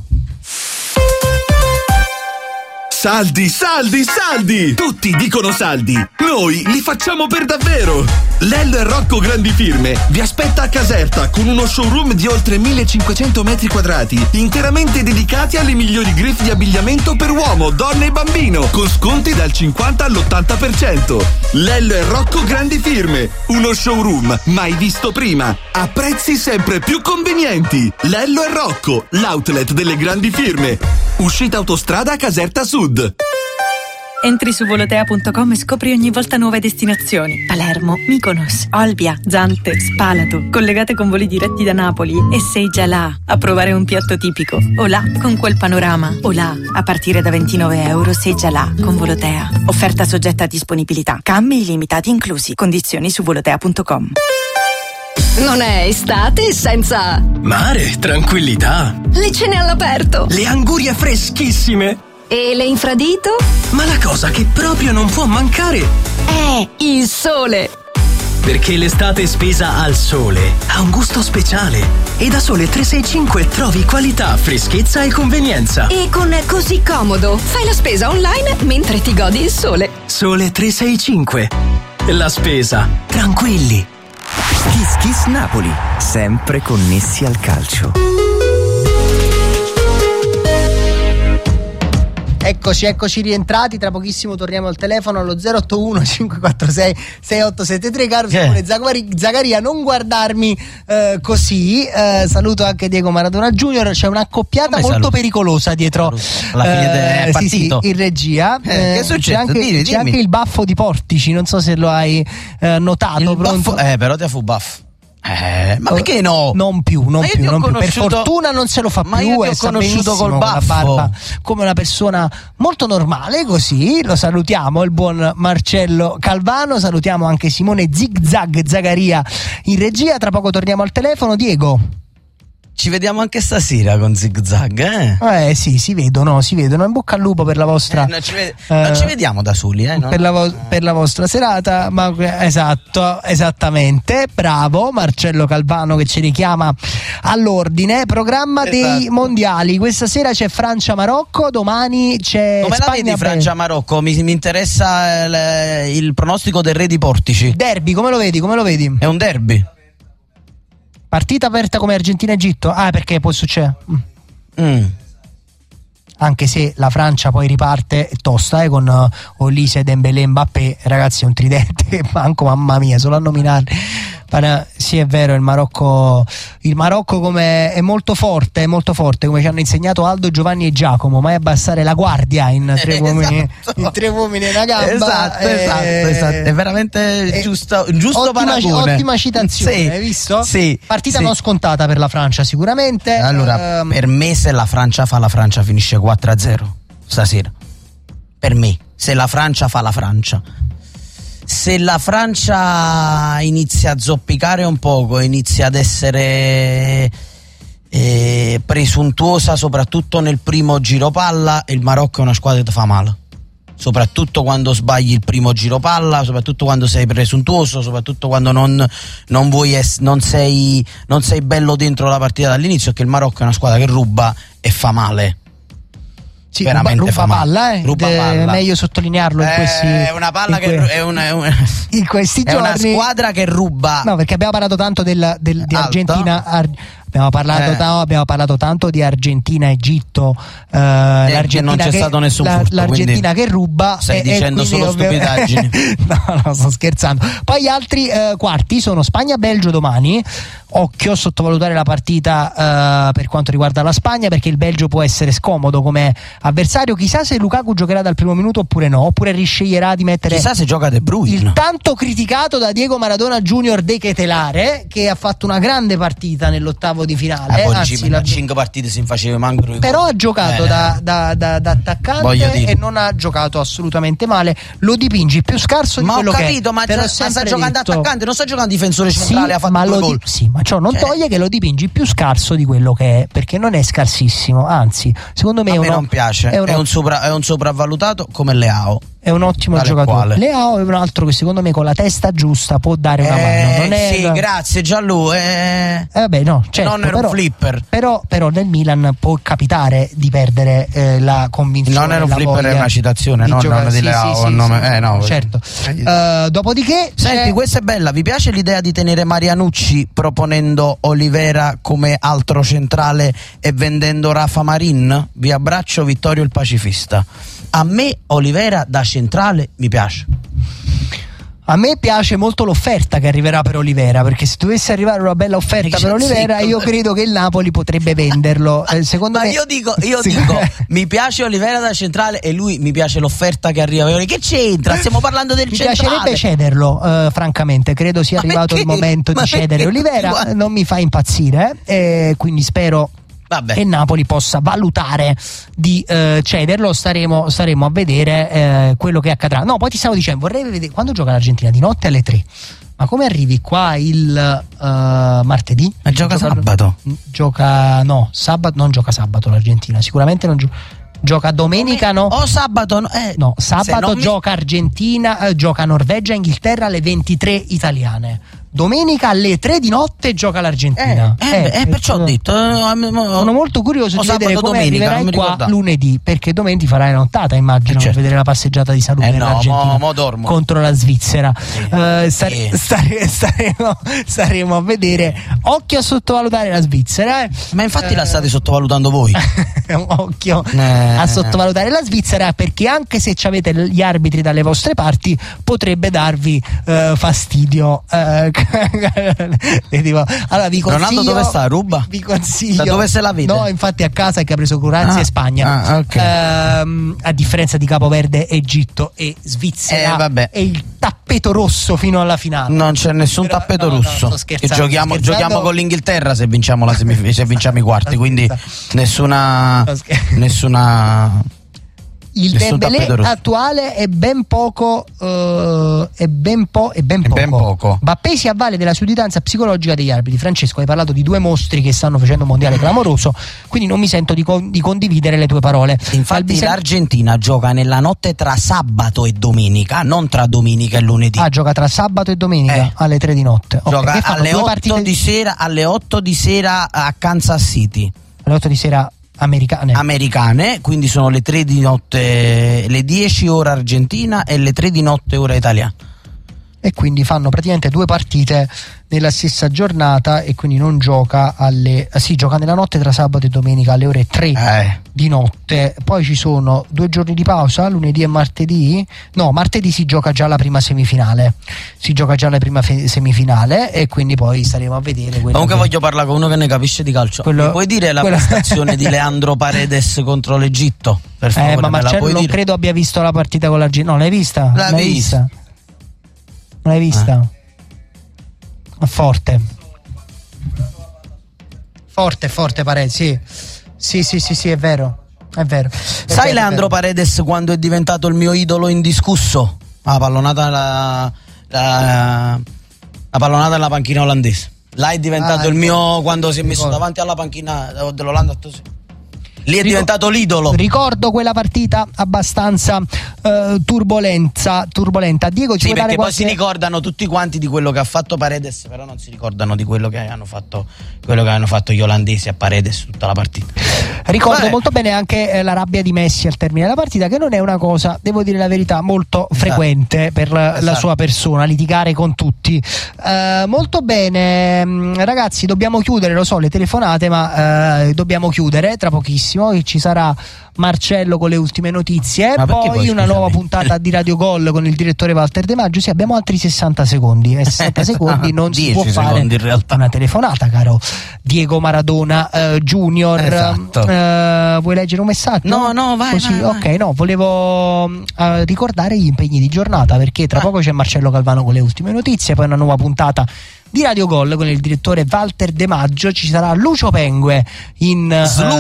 Saldi, saldi, saldi! Tutti dicono saldi, noi li facciamo per davvero! Lello e Rocco Grandi Firme vi aspetta a Caserta con uno showroom di oltre 1500 metri quadrati, interamente dedicati alle migliori griffe di abbigliamento per uomo, donna e bambino, con sconti dal 50 all'80%. Lello e Rocco Grandi Firme, uno showroom mai visto prima, a prezzi sempre più convenienti. Lello e Rocco, l'outlet delle grandi firme. Uscita autostrada Caserta Sud. Entri su volotea.com e scopri ogni volta nuove destinazioni. Palermo, Mykonos, Olbia, Zante, Spalato, collegate con voli diretti da Napoli, e sei già là a provare un piatto tipico. O là con quel panorama. O là a partire da 29 euro sei già là con Volotea. Offerta soggetta a disponibilità. Cambi illimitati inclusi. Condizioni su volotea.com. Non è estate senza mare, tranquillità, le cene all'aperto, le angurie freschissime e le infradito? Ma la cosa che proprio non può mancare è il sole. Perché l'estate spesa al sole ha un gusto speciale e da Sole 365 trovi qualità, freschezza e convenienza. E con Così Comodo fai la spesa online mentre ti godi il sole. Sole 365, la spesa tranquilli. Kiss Kiss Napoli, sempre connessi al calcio. Eccoci rientrati, tra pochissimo torniamo al telefono allo 081 546 6873. Caro Simone Zagaria, non guardarmi così. Saluto anche Diego Maradona Junior. C'è un'accoppiata molto pericolosa dietro alla fine è partito. Sì, in regia. Che è successo? C'è anche il baffo di Portici, non so se lo hai notato. Il baffo, però te fu baffo. Ma perché no? Non più. Per fortuna non se lo fa ma più. Io ti ho conosciuto col baffo, con la barba, come una persona molto normale, così. Lo salutiamo, il buon Marcello Calvano. Salutiamo anche Simone Zagaria in regia. Tra poco torniamo al telefono. Diego, ci vediamo anche stasera con Zig Zag, sì, si vedono. In bocca al lupo per la vostra. Non ci vediamo da soli, no? per la vostra serata. Ma esattamente. Bravo Marcello Calvano che ci richiama all'ordine. Programma dei mondiali. Questa sera c'è Francia-Marocco, domani c'è Come Spagna. la vedi Francia-Marocco? Mi interessa il pronostico del re di Portici. Derby, come lo vedi? È un derby. Partita aperta come Argentina-Egitto? Perché poi succede. Anche se la Francia poi riparte tosta con Olise, Dembélé e Mbappé, ragazzi, è un tridente che manco, mamma mia, solo a nominarli. Sì, è vero, il Marocco come è molto forte, come ci hanno insegnato Aldo, Giovanni e Giacomo, mai abbassare la guardia in tre uomini e una gamba. Esatto. È veramente giusto paragone. Ottima citazione, hai visto? Sì. Partita non scontata per la Francia sicuramente. Allora, per me se la Francia finisce 4-0 stasera. Per me, se la Francia fa la Francia. Se la Francia inizia a zoppicare un poco, inizia ad essere presuntuosa soprattutto nel primo giro palla, il Marocco è una squadra che ti fa male, soprattutto quando sbagli il primo giro palla, soprattutto quando sei presuntuoso, soprattutto quando non sei bello dentro la partita dall'inizio, perché il Marocco è una squadra che ruba e fa male. Sì, ruba palla, è meglio sottolinearlo in questi. È una palla in questi giorni. È una squadra che ruba. No, perché abbiamo parlato tanto di Argentina. Abbiamo parlato tanto di Argentina-Egitto, l'Argentina non c'è stato nessun furto, l'Argentina che ruba. Stai dicendo solo stupidaggini. No, sto scherzando. Poi gli altri quarti sono Spagna-Belgio domani. Occhio a sottovalutare la partita per quanto riguarda la Spagna, perché il Belgio può essere scomodo come avversario. Chissà se Lukaku giocherà dal primo minuto oppure no, oppure risceglierà di mettere, chissà se gioca De Bruyne, il tanto criticato da Diego Maradona Junior De Ketelare, che ha fatto una grande partita nell'ottavo di finale. Anzi, 5 partite si faceva mancano. Però ha giocato da attaccante e non ha giocato assolutamente male. Lo dipingi più scarso di quello che è. Ma sta giocando attaccante, non sta giocando difensore centrale, ha fatto 2 gol. Sì, ma ciò non toglie che lo dipingi più scarso di quello che è, perché non è scarsissimo, anzi, secondo me non piace, è un sopravvalutato come Leao. È un ottimo giocatore. Leao è un altro che secondo me con la testa giusta può dare una mano. Non è sì, grazie Gianlu. Vabbè, no, certo, non era un flipper. Però nel Milan può capitare di perdere la convinzione. Non era un flipper, è una citazione, non di Leao. No, certo. Dopodiché, senti, questa è bella. Vi piace l'idea di tenere Marianucci proponendo Olivera come altro centrale e vendendo Rafa Marin? Vi abbraccio, Vittorio il pacifista. A me Olivera da centrale mi piace. A me piace molto l'offerta che arriverà per Olivera, perché se dovesse arrivare una bella offerta per Olivera, io credo che il Napoli potrebbe venderlo. Secondo me. Io dico, mi piace Olivera da centrale e lui mi piace l'offerta che arriva. Che c'entra? Stiamo parlando del centrale. Mi piacerebbe cederlo, francamente. Credo sia arrivato il momento di cedere Olivera. Non mi fa impazzire, quindi spero che Napoli possa valutare di cederlo. Staremo a vedere quello che accadrà. No, poi ti stavo dicendo, vorrei vedere quando gioca l'Argentina di notte alle 3. Ma come arrivi qua il martedì? Gioca sabato. Sabato non gioca sabato l'Argentina, sicuramente non gioca domenica, no? O sabato no, sabato gioca Argentina, gioca Norvegia, Inghilterra alle 23 italiane. Domenica alle 3 di notte gioca l'Argentina. Perciò ho detto. Sono molto curioso di vedere come arriverai qua lunedì, perché dometti ti farai nottata, immagino, per vedere la passeggiata di salute dell'Argentina contro la Svizzera. Staremo a vedere. Occhio a sottovalutare la Svizzera. Ma infatti la state sottovalutando voi. Occhio a sottovalutare la Svizzera, perché anche se avete gli arbitri dalle vostre parti potrebbe darvi fastidio Allora vi consiglio, Ronaldo dove sta? Ruba? Vi consiglio. Da dove se la vede? No, infatti a casa, che ha preso Croazia e Spagna. Okay. A differenza di Capo Verde, Egitto e Svizzera, e il tappeto rosso fino alla finale. Non c'è nessun tappeto rosso. Giochiamo con l'Inghilterra se vinciamo se vinciamo i quarti, quindi nessuna il Dembélé attuale è ben poco. Mbappé si avvale della sudditanza psicologica degli arbitri. Francesco, hai parlato di due mostri che stanno facendo un mondiale clamoroso, quindi non mi sento di condividere le tue parole. Infatti l'Argentina gioca nella notte tra sabato e domenica, non tra domenica e lunedì. Gioca tra sabato e domenica alle 3 di notte. Gioca alle 8 di sera a Kansas City. Alle 8 di sera americane, quindi sono le 3 di notte, le 10 ora argentina e le 3 di notte ora italiana. E quindi fanno praticamente due partite nella stessa giornata, e quindi non gioca gioca nella notte tra sabato e domenica alle ore 3 di notte. Poi ci sono 2 giorni di pausa, lunedì e martedì. No, martedì si gioca già la prima semifinale. E quindi poi staremo a vedere. Comunque voglio parlare con uno che ne capisce di calcio. Mi puoi dire la prestazione di Leandro Paredes contro l'Egitto? Per favore, ma Marcello non credo abbia visto la partita con l'Argentina. No, l'hai vista? L'hai vista? Non l'hai vista? Forte Paredes, sì, è vero. Sai Leandro Paredes quando è diventato il mio idolo indiscusso? La pallonata nella panchina olandese. Là è diventato il mio, quando si è messo davanti alla panchina dell'Olanda. Lì è diventato l'idolo. Ricordo quella partita abbastanza turbolenta. Diego, ci perché poi si ricordano tutti quanti di quello che ha fatto Paredes, però non si ricordano di quello che hanno fatto gli olandesi a Paredes tutta la partita. Ricordo molto bene anche la rabbia di Messi al termine della partita, che non è una cosa, devo dire la verità, molto frequente per la sua persona, litigare con tutti. Molto bene, ragazzi, dobbiamo chiudere, lo so, le telefonate, ma dobbiamo chiudere tra pochissimo. Ci sarà Marcello con le ultime notizie, poi una nuova puntata di Radio Gol con il direttore Walter De Maggio. Sì, abbiamo altri 60 secondi e 60 secondi non si può fare in realtà una telefonata, caro Diego Maradona Junior. Vuoi leggere un messaggio? No, vai, così, vai. Ok, no, volevo ricordare gli impegni di giornata, perché tra poco c'è Marcello Calvano con le ultime notizie, poi una nuova puntata di Radio Gol con il direttore Walter De Maggio. Ci sarà Lucio Pengue in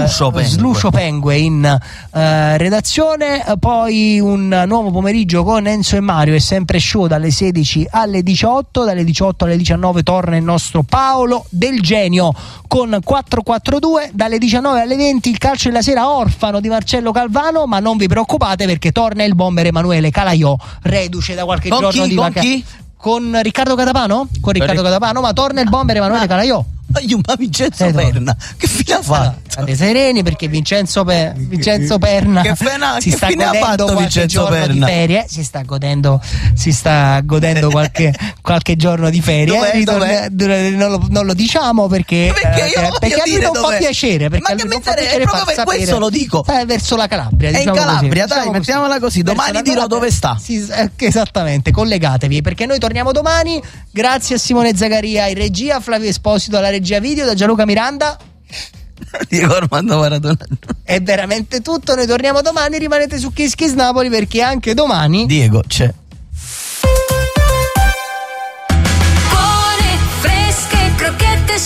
redazione, poi un nuovo pomeriggio con Enzo e Mario e sempre show dalle 16 alle 18, dalle 18 alle 19 torna il nostro Paolo Del Genio con 442, dalle 19 alle 20 il calcio della sera orfano di Marcello Calvano, ma non vi preoccupate perché torna il bomber Emanuele Calaiò, reduce da qualche giorno di vacanza. Con Riccardo Catapano? Con Riccardo Catapano, ma torna il bomber Emanuele Calaiò. Ma Vincenzo Perna che fine ha fatto? State sereni perché Vincenzo Perna si sta godendo qualche giorno di ferie, si sta godendo qualche giorno di ferie. Non lo diciamo perché a lui non fa piacere, perché a lui non fa piacere far sapere. Questo lo dico verso la Calabria, è diciamo in Calabria, così, dai, mettiamola così. Domani dirò dove sta. Esattamente, collegatevi perché noi torniamo domani. Grazie a Simone Zaccaria in regia, Flavio Esposito alla regia video, da Gianluca Miranda, Diego Armando Maradona. È veramente tutto, noi torniamo domani, rimanete su Kiss Kiss Napoli perché anche domani Diego c'è. Buone, fresche, crocchette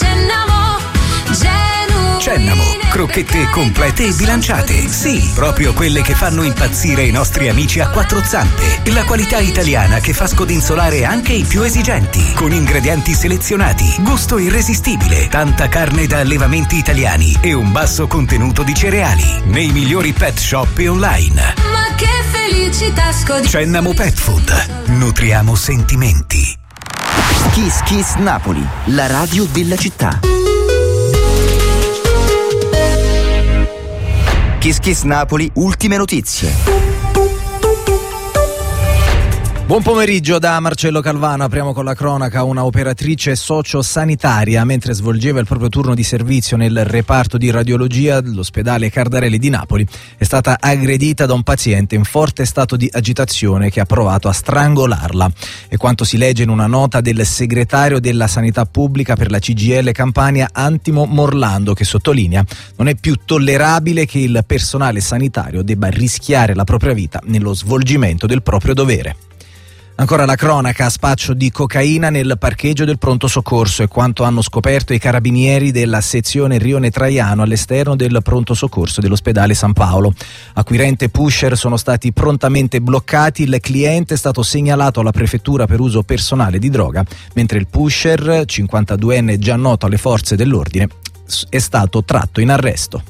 Cennamo, crocchette complete e bilanciate. Sì, proprio quelle che fanno impazzire i nostri amici a quattro zampe. La qualità italiana che fa scodinzolare anche i più esigenti. Con ingredienti selezionati, gusto irresistibile, tanta carne da allevamenti italiani e un basso contenuto di cereali. Nei migliori pet shop e online. Ma che felicità Cennamo Pet Food. Nutriamo sentimenti. Kiss Kiss Napoli, la radio della città. Kiss Kiss Napoli, ultime notizie. Buon pomeriggio da Marcello Calvano, apriamo con la cronaca. Una operatrice sociosanitaria, mentre svolgeva il proprio turno di servizio nel reparto di radiologia dell'ospedale Cardarelli di Napoli, è stata aggredita da un paziente in forte stato di agitazione che ha provato a strangolarla. È quanto si legge in una nota del segretario della Sanità Pubblica per la CGIL Campania, Antimo Morlando, che sottolinea: non è più tollerabile che il personale sanitario debba rischiare la propria vita nello svolgimento del proprio dovere. Ancora la cronaca, spaccio di cocaina nel parcheggio del pronto soccorso è quanto hanno scoperto i carabinieri della sezione Rione Traiano all'esterno del pronto soccorso dell'ospedale San Paolo. Acquirente e pusher sono stati prontamente bloccati, il cliente è stato segnalato alla prefettura per uso personale di droga, mentre il pusher, 52enne già noto alle forze dell'ordine, è stato tratto in arresto.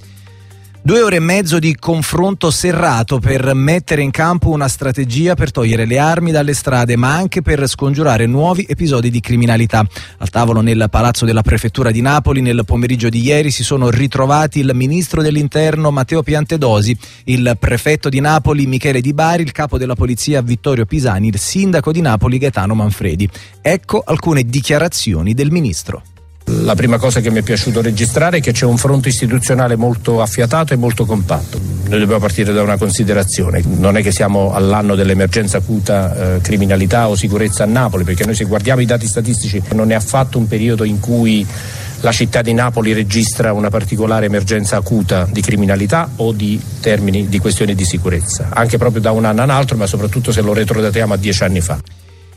2 ore e mezzo di confronto serrato per mettere in campo una strategia per togliere le armi dalle strade, ma anche per scongiurare nuovi episodi di criminalità. Al tavolo nel Palazzo della Prefettura di Napoli nel pomeriggio di ieri si sono ritrovati il ministro dell'Interno Matteo Piantedosi, il prefetto di Napoli Michele Di Bari, il capo della polizia Vittorio Pisani, il sindaco di Napoli Gaetano Manfredi. Ecco alcune dichiarazioni del ministro. La prima cosa che mi è piaciuto registrare è che c'è un fronte istituzionale molto affiatato e molto compatto. Noi dobbiamo partire da una considerazione: non è che siamo all'anno dell'emergenza acuta criminalità o sicurezza a Napoli, perché noi, se guardiamo i dati statistici, non è affatto un periodo in cui la città di Napoli registra una particolare emergenza acuta di criminalità o di termini di questioni di sicurezza, anche proprio da un anno all'altro, ma soprattutto se lo retrodatiamo a 10 anni fa.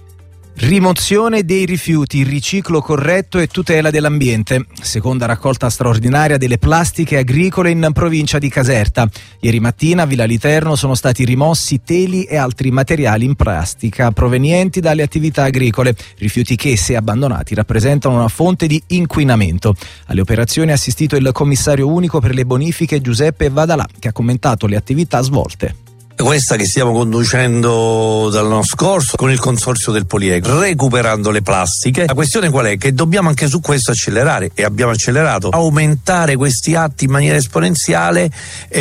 Rimozione dei rifiuti, riciclo corretto e tutela dell'ambiente. Seconda raccolta straordinaria delle plastiche agricole in provincia di Caserta. Ieri mattina a Villa Literno sono stati rimossi teli e altri materiali in plastica provenienti dalle attività agricole, rifiuti che, se abbandonati, rappresentano una fonte di inquinamento. Alle operazioni ha assistito il commissario unico per le bonifiche Giuseppe Vadalà, che ha commentato le attività svolte. Questa che stiamo conducendo dall'anno scorso con il consorzio del Poliegro, recuperando le plastiche. La questione qual è? Che dobbiamo anche su questo accelerare, e abbiamo accelerato, aumentare questi atti in maniera esponenziale,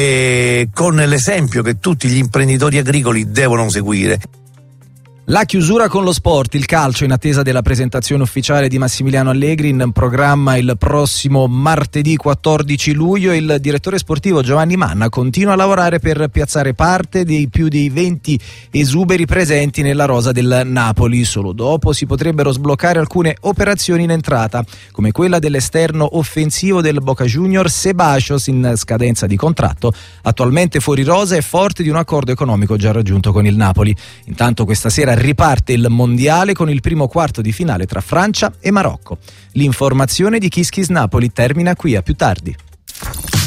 con l'esempio che tutti gli imprenditori agricoli devono seguire. La chiusura con lo sport, il calcio, in attesa della presentazione ufficiale di Massimiliano Allegri, in programma il prossimo martedì 14 luglio. Il direttore sportivo Giovanni Manna continua a lavorare per piazzare parte dei più di 20 esuberi presenti nella rosa del Napoli. Solo dopo si potrebbero sbloccare alcune operazioni in entrata, come quella dell'esterno offensivo del Boca Juniors Ceballos, in scadenza di contratto, attualmente fuori rosa e forte di un accordo economico già raggiunto con il Napoli. Intanto questa sera riparte il mondiale con il primo quarto di finale tra Francia e Marocco. L'informazione di Kiss Kiss Napoli termina qui, a più tardi.